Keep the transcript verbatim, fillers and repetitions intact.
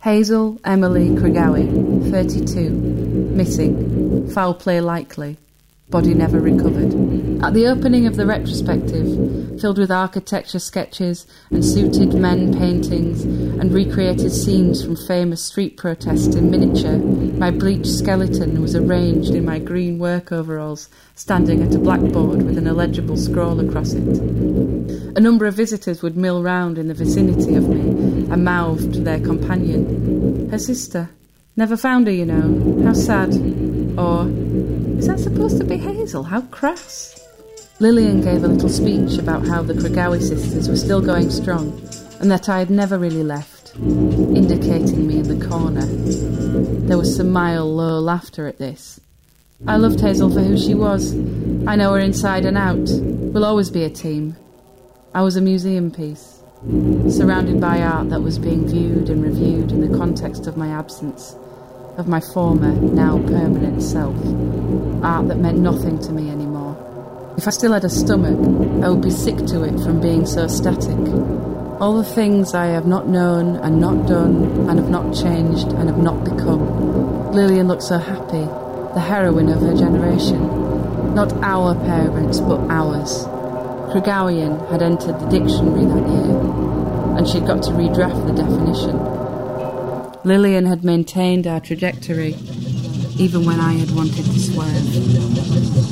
Hazel Emily Cregowie, thirty-two, missing, foul play likely, body never recovered. At the opening of the retrospective, filled with architecture sketches and suited men paintings and recreated scenes from famous street protests in miniature, my bleached skeleton was arranged in my green work overalls, standing at a blackboard with an illegible scroll across it. A number of visitors would mill round in the vicinity of me and mouth to their companion, "Her sister. Never found her, you know. How sad." Or, "Is that supposed to be Hazel? How crass." Lillian gave a little speech about how the Cregowie sisters were still going strong and that I had never really left, indicating me in the corner. There was some mild, low laughter at this. I loved Hazel for who she was. I know her inside and out. We'll always be a team. I was a museum piece, surrounded by art that was being viewed and reviewed in the context of my absence, of my former, now permanent self. Art that meant nothing to me anymore. If I still had a stomach, I would be sick to it from being so static. All the things I have not known and not done and have not changed and have not become. Lillian looked so happy, the heroine of her generation. Not our parents, but ours. Cregowian had entered the dictionary that year, and she'd got to redraft the definition. Lillian had maintained our trajectory, even when I had wanted to swerve.